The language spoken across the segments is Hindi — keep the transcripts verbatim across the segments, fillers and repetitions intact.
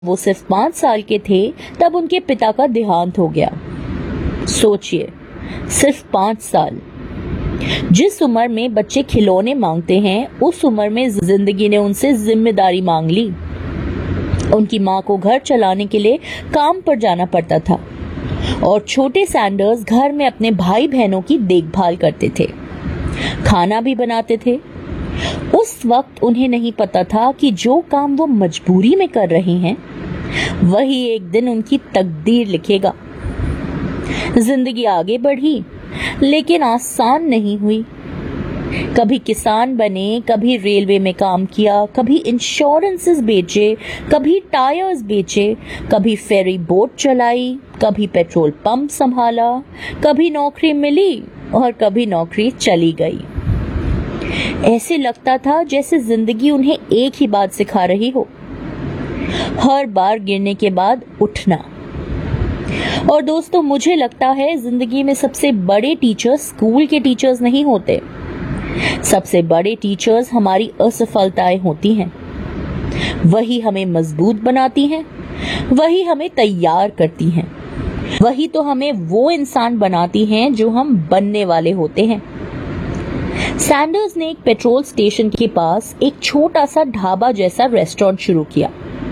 वो सिर्फ पांच साल के थे तब उनके पिता का देहांत हो गया। सोचिए, सिर्फ पांच साल। जिस उम्र में बच्चे खिलौने मांगते हैं, उस उम्र में जिंदगी ने उनसे जिम्मेदारी मांग ली। उनकी माँ को घर चलाने के लिए काम पर जाना पड़ता था और छोटे सैंडर्स घर में अपने भाई बहनों की देखभाल करते थे, खाना भी बनाते थे। उस वक्त उन्हें नहीं पता था कि जो काम वो मजबूरी में कर रहे हैं, वही एक दिन उनकी तकदीर लिखेगा। जिंदगी आगे बढ़ी, लेकिन आसान नहीं हुई। कभी किसान बने, कभी रेलवे में काम किया, कभी इंश्योरेंसेस बेचे, कभी टायर्स बेचे, कभी फेरी बोट चलाई, कभी पेट्रोल पंप संभाला, कभी नौकरी मिली और कभी नौकरी चली गई। ऐसे लगता था जैसे जिंदगी उन्हें एक ही बात सिखा रही हो, हर बार गिरने के बाद उठना। और दोस्तों, मुझे लगता है जिंदगी में सबसे बड़े टीचर्स स्कूल के टीचर्स नहीं होते। सबसे बड़े टीचर्स हमारी असफलताएं होती हैं। वही हमें मजबूत बनाती हैं, वही हमें तैयार करती हैं, वही तो हमें वो इंसान बनाती हैं जो हम बनने वाले होते हैं। सैंडर्स ने एक पेट्रोल स्टेशन के पास एक छोटा सा ढाबा जैसा रेस्टोरेंट शुरू किया।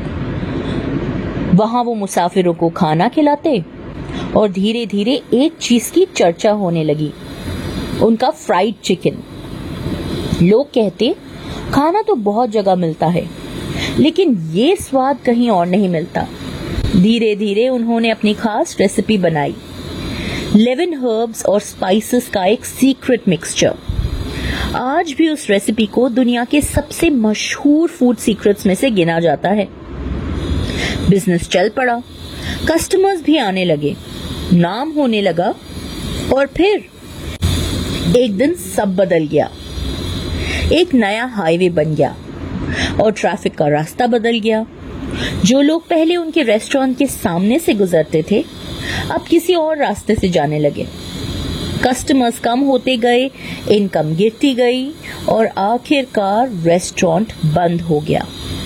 वहां वो मुसाफिरों को खाना खिलाते और धीरे धीरे एक चीज की चर्चा होने लगी, उनका फ्राइड चिकन। लोग कहते, खाना तो बहुत जगह मिलता है, लेकिन ये स्वाद कहीं और नहीं मिलता। धीरे धीरे उन्होंने अपनी खास रेसिपी बनाई, इलेवन हर्ब्स और स्पाइसेस का एक सीक्रेट मिक्सचर। आज भी उस रेसिपी को दुनिया के सबसे मशहूर फूड सीक्रेट्स में से गिना जाता है। बिजनेस चल पड़ा, कस्टमर्स भी आने लगे, नाम होने लगा और फिर एक दिन सब बदल गया। एक नया हाईवे बन गया और ट्रैफिक का रास्ता बदल गया। जो लोग पहले उनके रेस्टोरेंट के सामने से गुजरते थे, अब किसी और रास्ते से जाने लगे। कस्टमर्स कम होते गए, इनकम गिरती गई और आखिरकार रेस्टोरेंट बंद हो गया।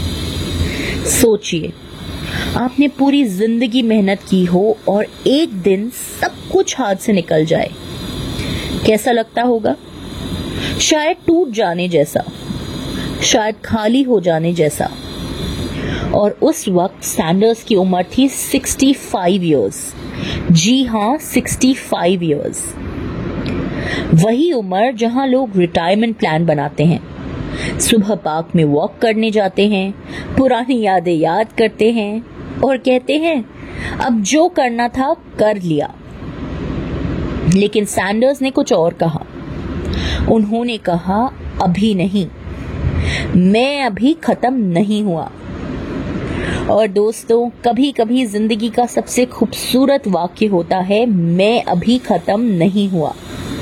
सोचिए, आपने पूरी जिंदगी मेहनत की हो और एक दिन सब कुछ हाथ से निकल जाए, कैसा लगता होगा? शायद टूट जाने जैसा, शायद खाली हो जाने जैसा। और उस वक्त सैंडर्स की उम्र थी पैंसठ इयर्स। जी हाँ, पैंसठ इयर्स। वही उम्र जहां लोग रिटायरमेंट प्लान बनाते हैं, सुबह पार्क में वॉक करने जाते हैं, पुरानी यादें याद करते हैं और कहते हैं अब जो करना था कर लिया। लेकिन सैंडर्स ने कुछ और कहा। उन्होंने कहा, अभी नहीं, मैं अभी खत्म नहीं हुआ। और दोस्तों, कभी कभी जिंदगी का सबसे खूबसूरत वाक्य होता है, मैं अभी खत्म नहीं हुआ।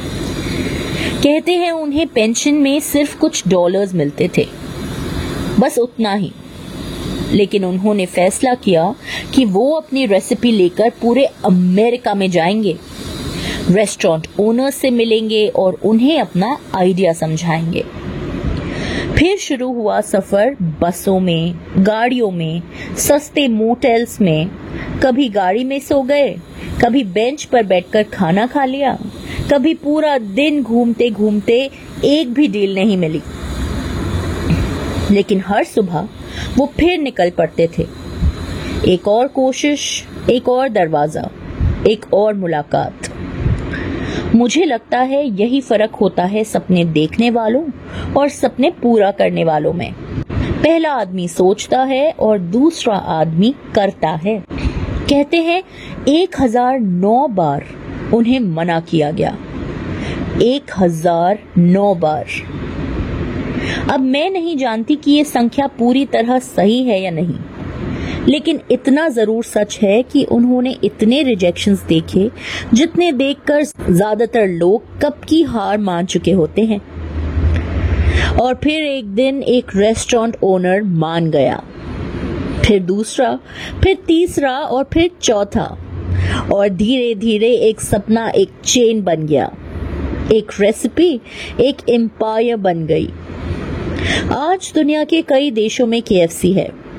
कहते हैं उन्हें पेंशन में सिर्फ कुछ डॉलर्स मिलते थे, बस उतना ही। लेकिन उन्होंने फैसला किया कि वो अपनी रेसिपी लेकर पूरे अमेरिका में जाएंगे, रेस्टोरेंट ओनर्स से मिलेंगे और उन्हें अपना आइडिया समझाएंगे। फिर शुरू हुआ सफर बसों में, गाड़ियों में, सस्ते मोटेल्स में। कभी गाड़ी में सो गए, कभी बेंच पर बैठकर खाना खा लिया, कभी पूरा दिन घूमते घूमते एक भी डील नहीं मिली। लेकिन हर सुबह वो फिर निकल पड़ते थे। एक और कोशिश, एक और दरवाजा, एक और मुलाकात। मुझे लगता है यही फर्क होता है सपने देखने वालों और सपने पूरा करने वालों में। पहला आदमी सोचता है और दूसरा आदमी करता है। कहते हैं एक हजार नौ बार उन्हें मना किया गया, एक हजार नौ बार। अब मैं नहीं जानती कि ये संख्या पूरी तरह सही है या नहीं, लेकिन इतना जरूर सच है कि उन्होंने इतने रिजेक्शंस देखे जितने देखकर ज्यादातर लोग कब की हार मान चुके होते हैं। और फिर एक दिन एक रेस्टोरेंट ओनर मान गया, फिर दूसरा, फिर तीसरा और फिर चौथा। और धीरे धीरे एक सपना एक चेन बन गया, एक रेसिपी एक एम्पायर बन गई। आज दुनिया के कई देशों में के एफ सी है,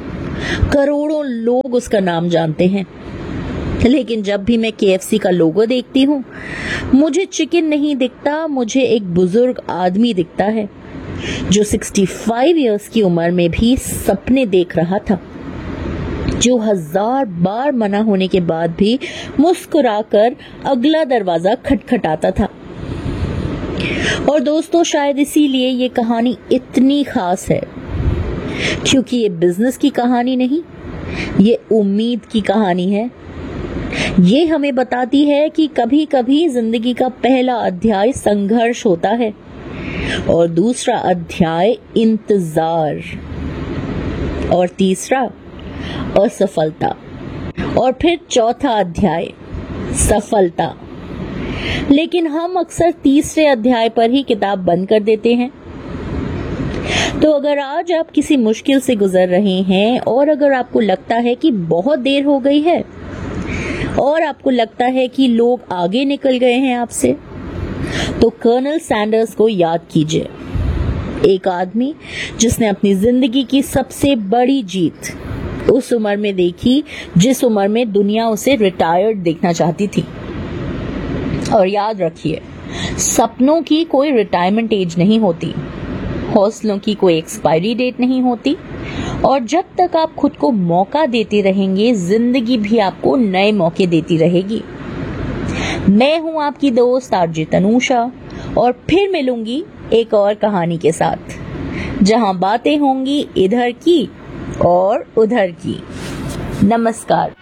करोड़ों लोग उसका नाम जानते हैं, लेकिन जब भी मैं के एफ सी का लोगो देखती हूँ मुझे चिकन नहीं दिखता, मुझे एक बुजुर्ग आदमी दिखता है जो पैंसठ इयर्स की उम्र में भी सपने देख रहा था, जो हजार बार मना होने के बाद भी मुस्कुराकर अगला दरवाजा खटखटाता था। और दोस्तों, शायद इसीलिए ये कहानी इतनी खास है, क्योंकि ये बिजनेस की कहानी नहीं, ये उम्मीद की कहानी है। ये हमें बताती है कि कभी कभी जिंदगी का पहला अध्याय संघर्ष होता है और दूसरा अध्याय इंतजार, और तीसरा असफलता, और फिर चौथा अध्याय सफलता। लेकिन हम अक्सर तीसरे अध्याय पर ही किताब बंद कर देते हैं। तो अगर आज आप किसी मुश्किल से गुजर रहे हैं और अगर आपको लगता है कि बहुत देर हो गई है और आपको लगता है कि लोग आगे निकल गए हैं आपसे, तो कर्नल सैंडर्स को याद कीजिए, एक आदमी जिसने अपनी जिंदगी की सबसे बड़ी जीत उस उम्र में देखी जिस उम्र में दुनिया उसे रिटायर्ड देखना चाहती थी। और याद रखिए, सपनों की कोई रिटायरमेंट एज नहीं होती, हौसलों की कोई एक्सपायरी डेट नहीं होती, और जब तक आप खुद को मौका देते रहेंगे जिंदगी भी आपको नए मौके देती रहेगी। मैं हूं आपकी दोस्त आरजे तनूषा, और फिर मिलूंगी एक और कहानी के साथ, जहां बातें होंगी इधर की और उधर की। नमस्कार।